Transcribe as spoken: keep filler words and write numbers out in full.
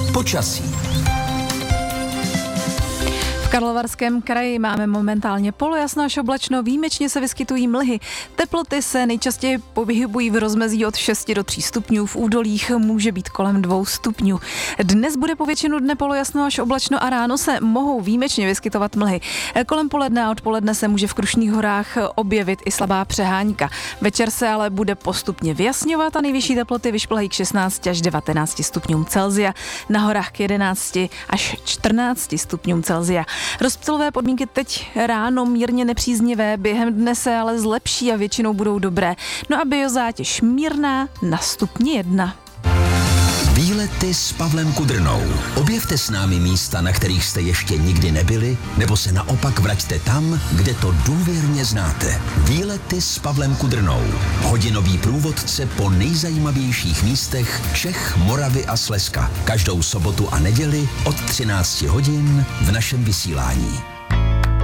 Počasí. V Karlovarském kraji máme momentálně polojasno až oblačno, výjimečně se vyskytují mlhy. Teploty se nejčastěji pohybují v rozmezí od šesti do tří stupňů, v údolích může být kolem dvou stupňů. Dnes bude po většinu dne polojasno až oblačno a ráno se mohou výjimečně vyskytovat mlhy. Kolem poledne a odpoledne se může v Krušných horách objevit i slabá přehánka. Večer se ale bude postupně vyjasňovat a nejvyšší teploty vyšplhají k šestnácti až devatenácti stupňům Celsia, na horách k jedenácti až čtrnácti stupňům Celsia. Rozptylové podmínky teď ráno mírně nepříznivé, během dne se ale zlepší a většinou budou dobré. No a biozátěž mírná na stupni jedna. Výlety s Pavlem Kudrnou. Objevte s námi místa, na kterých jste ještě nikdy nebyli, nebo se naopak vraťte tam, kde to důvěrně znáte. Výlety s Pavlem Kudrnou. Hodinový průvodce po nejzajímavějších místech Čech, Moravy a Slezska. Každou sobotu a neděli od třinácti hodin v našem vysílání.